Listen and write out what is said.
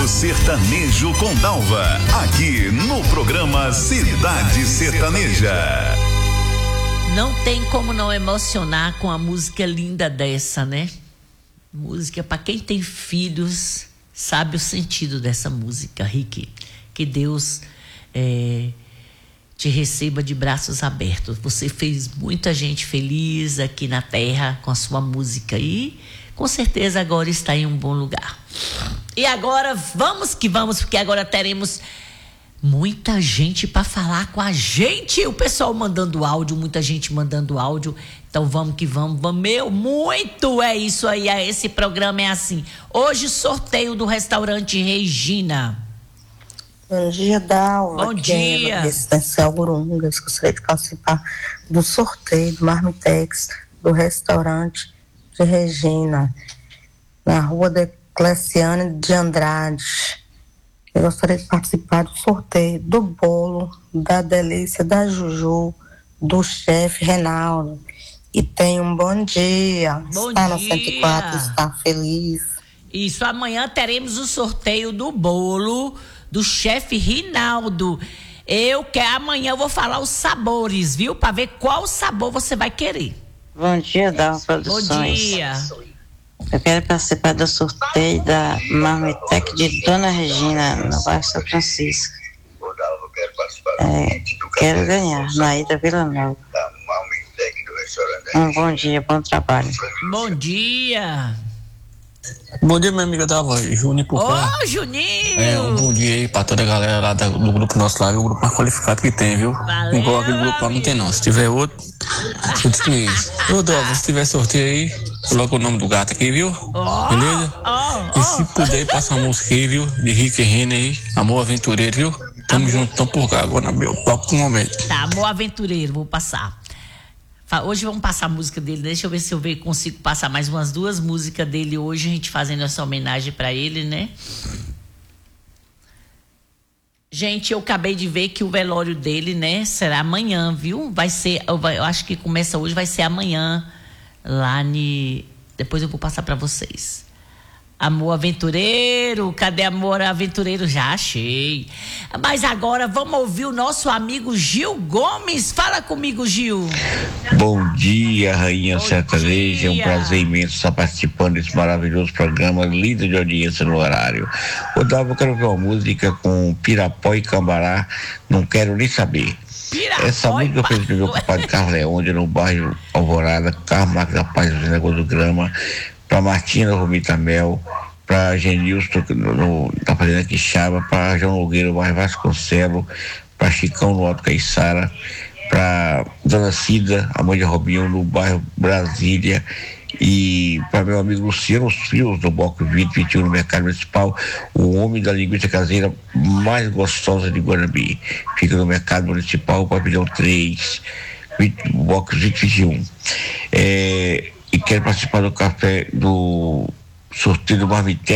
Sábado Sertanejo com Dalva, aqui no programa Cidade Sertaneja. Não tem como não emocionar com a música linda dessa, né? Música para quem tem filhos, sabe o sentido dessa música, Rick. Que Deus te receba de braços abertos. Você fez muita gente feliz aqui na terra com a sua música e com certeza agora está em um bom lugar. E agora vamos que vamos, porque agora teremos muita gente para falar com a gente. O pessoal mandando áudio, muita gente mandando áudio. Então vamos que vamos. Muito é isso aí. Esse programa é assim. Hoje sorteio do restaurante Regina. Bom dia, Dalva. Bom dia. Residencial Urungas. Gostaria de participar do sorteio do Marmitex do restaurante de Regina, na rua de Cleciane de Andrade. Eu gostaria de participar do sorteio do bolo, da delícia da Juju, do chefe Reinaldo. E tenha um bom dia. Está no 104, está feliz. Isso, amanhã teremos o sorteio do bolo do chefe Rinaldo. Amanhã eu vou falar os sabores, viu? Para ver qual sabor você vai querer. Bom dia, Dalva Produções. Bom dia. Eu quero participar do sorteio da Marmitex de Dona Regina, no bairro São Francisco. Quero ganhar, Naída Vila Nova. Um bom dia, bom trabalho. Bom dia. Bom dia, minha amiga Dalva, Juninho por cá. Ô, Juninho! Um bom dia aí pra toda a galera lá do grupo nosso lá, o grupo mais qualificado que tem, viu? Valeu, igual aquele grupo lá não tem não, se tiver outro, eu desconheço. Ô, Dalva, se tiver sorteio aí, coloca o nome do gato aqui, viu? Beleza? E se puder, passa uma música aí, viu? De Rick e Renner aí, Amor Aventureiro, viu? Tamo junto, tamo por cá, agora no meu papo no momento. Tá, Amor Aventureiro, vou passar. Hoje vamos passar a música dele. Deixa eu ver se eu consigo passar mais umas 2 músicas dele hoje, a gente fazendo essa homenagem pra ele, né? Gente, eu acabei de ver que o velório dele, né, será amanhã, viu? Vai ser, eu acho que começa hoje, vai ser amanhã lá depois eu vou passar pra vocês. Amor Aventureiro, cadê Amor Aventureiro? Já achei. Mas agora vamos ouvir o nosso amigo Gil Gomes. Fala comigo, Gil. Bom dia, Rainha Sertaneja. É um prazer imenso estar participando desse maravilhoso programa, líder de audiência no horário. Eu quero ver uma música com Pirapó e Cambará, Não Quero Nem Saber. Essa música foi escrita pelo padre Carlos Leonde, no bairro Alvorada, Carlos Marques da Paz, no Negócio do Grama, para Martina Romita Mel, para Genilson na Fazenda Quixaba, para João Nogueira, no bairro Vasconcelos, para Chicão no Alto Caiçara, para Dona Cida, a mãe de Robinho, no bairro Brasília, e para meu amigo Luciano Frios, do Bloco 2021 no Mercado Municipal, o homem da linguiça caseira mais gostosa de Guarabi. Fica no Mercado Municipal, pavilhão 3, Bloco 2021. E quero participar do café do sorteio do Marmitex